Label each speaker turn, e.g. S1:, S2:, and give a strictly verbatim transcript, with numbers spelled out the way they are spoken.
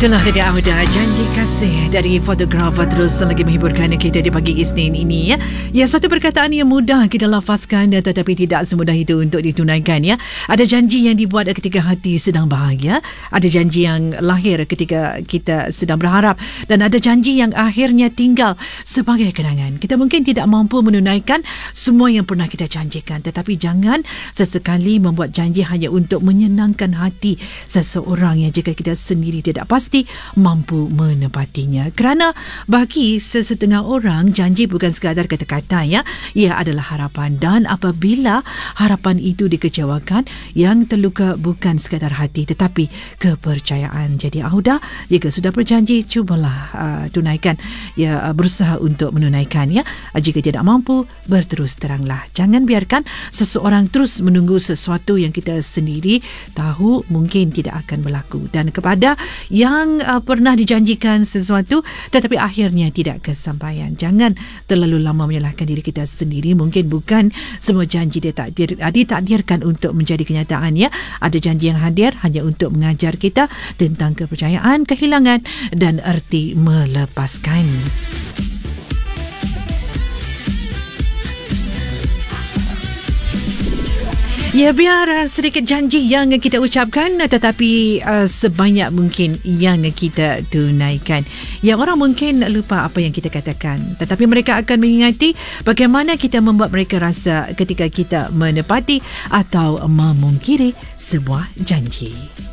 S1: Itulah tadi Auda, janji kasih dari fotografer, terus lagi menghiburkan kita di pagi Isnin ini ya. Ya, satu perkataan yang mudah kita lafazkan tetapi tidak semudah itu untuk ditunaikan ya. Ada janji yang dibuat ketika hati sedang bahagia, ada janji yang lahir ketika kita sedang berharap, dan ada janji yang akhirnya tinggal sebagai kenangan. Kita mungkin tidak mampu menunaikan semua yang pernah kita janjikan, tetapi jangan sesekali membuat janji hanya untuk menyenangkan hati seseorang yang jika kita sendiri tidak pasti mampu menepatinya. Kerana bagi sesetengah orang, janji bukan sekadar kata-kata ya, ia adalah harapan, dan apabila harapan itu dikecewakan, yang terluka bukan sekadar hati tetapi kepercayaan. Jadi Auda, jika sudah berjanji, cubalah uh, tunaikan ya, uh, berusaha untuk menunaikan ya. Uh, jika tidak mampu, berterus teranglah. Jangan biarkan seseorang terus menunggu sesuatu yang kita sendiri tahu mungkin tidak akan berlaku. Dan kepada yang uh, pernah dijanjikan sesuatu tetapi akhirnya tidak kesampaian, jangan terlalu lama menyalahkan diri kita sendiri. Mungkin bukan semua janji dia takdir, ditakdirkan untuk menjadi kenyataan ya. Ada janji yang hadir hanya untuk mengajar kita tentang kepercayaan, kehilangan dan erti melepaskan. Ya, biar uh, sedikit janji yang kita ucapkan tetapi uh, sebanyak mungkin yang kita tunaikan. Ya, orang mungkin lupa apa yang kita katakan, tetapi mereka akan mengingati bagaimana kita membuat mereka rasa ketika kita menepati atau memungkiri sebuah janji.